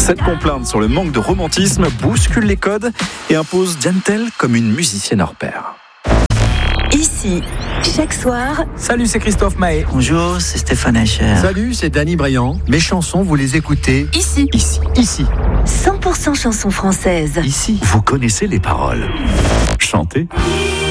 Cette complainte sur le manque de romantisme bouscule les codes et impose Diane Tell comme une musicienne hors pair. Ici, chaque soir. Salut, c'est Christophe Mahé. Bonjour, c'est Stéphane Hacher. Salut, c'est Danny Briand. Mes chansons, vous les écoutez Ici. Ici. 100% chansons françaises. Ici. Vous connaissez les paroles. Chantez.